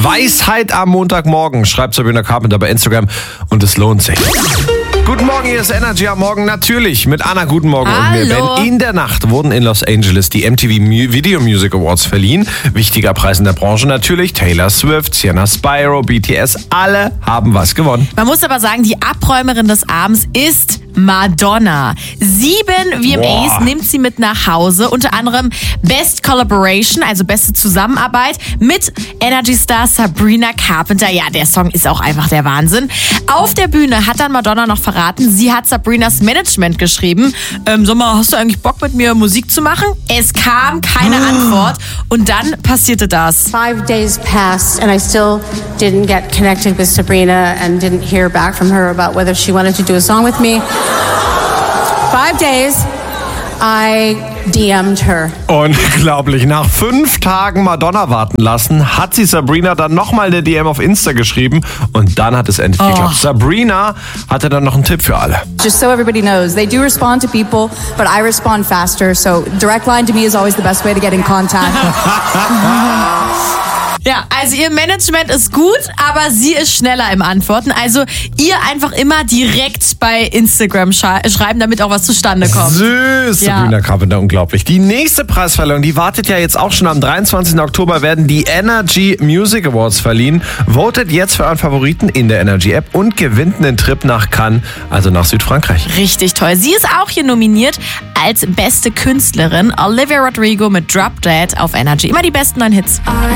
Weisheit am Montagmorgen, schreibt Sabrina Carpenter bei Instagram und es lohnt sich. Guten Morgen, hier ist Energy am Morgen, natürlich mit Anna. Guten Morgen und mir, Ben. In der Nacht wurden in Los Angeles die MTV Video Music Awards verliehen. Wichtiger Preis in der Branche natürlich. Taylor Swift, Sienna Spyro, BTS, alle haben was gewonnen. Man muss aber sagen, die Abräumerin des Abends ist Madonna. 7 VMAs nimmt sie mit nach Hause. Unter anderem Best Collaboration, also beste Zusammenarbeit mit Energy-Star Sabrina Carpenter. Ja, der Song ist auch einfach der Wahnsinn. Auf der Bühne hat dann Madonna noch verraten, sie hat Sabrinas Management geschrieben. Sag mal, hast du eigentlich Bock mit mir Musik zu machen? Es kam keine Antwort und dann passierte das. 5 days passed and I still didn't get connected with Sabrina and didn't hear back from her about whether she wanted to do a song with me. 5 days, I DM'd her. Unglaublich. Nach 5 Tagen Madonna warten lassen, hat sie Sabrina dann nochmal eine DM auf Insta geschrieben und dann hat es endlich geklappt. Sabrina hatte dann noch einen Tipp für alle. Just so everybody knows, they do respond to people, but I respond faster, so direct line to me is always the best way to get in contact. Ja, also ihr Management ist gut, aber sie ist schneller im Antworten. Also ihr einfach immer direkt bei Instagram schreiben, damit auch was zustande kommt. Süß, Sabrina Carpenter, unglaublich. Die nächste Preisverleihung, die wartet ja jetzt auch schon. Am 23. Oktober werden die Energy Music Awards verliehen. Votet jetzt für euren Favoriten in der Energy App und gewinnt einen Trip nach Cannes, also nach Südfrankreich. Richtig toll. Sie ist auch hier nominiert als beste Künstlerin. Olivia Rodrigo mit Drop Dead auf Energy. Immer die besten neuen Hits.